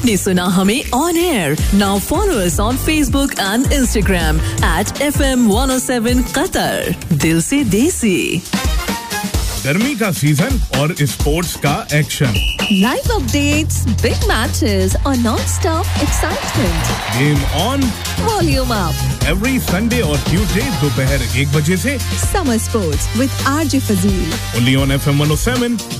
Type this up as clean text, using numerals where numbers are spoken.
आपने सुना हमें on air. Now follow us on Facebook and Instagram @FM107 Qatar. दिल से देसी. गर्मी का सीजन और स्पोर्ट्स का action. Live updates, big matches और non-stop excitement. Game on, Volume up. every Sunday और Tuesday दोपहर 1 बजे से. Summer Sports with RJ Fazil. Only on FM 107